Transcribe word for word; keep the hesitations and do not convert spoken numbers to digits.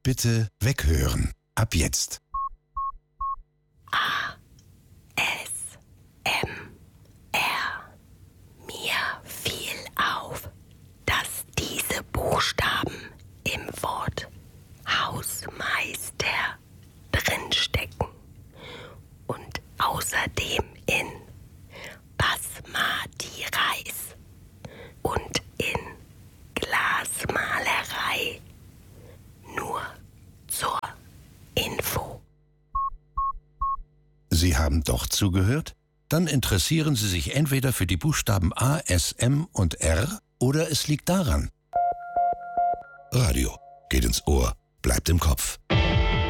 bitte weghören. Ab jetzt. A, S, M, R. Mir fiel auf, dass diese Buchstaben im Wort Hausmeister drinstecken und außerdem in Basmati Reis und in Glasmalerei. Nur zur Info. Sie haben doch zugehört? Dann interessieren Sie sich entweder für die Buchstaben A, S, M und R oder es liegt daran. Radio geht ins Ohr, bleibt im Kopf.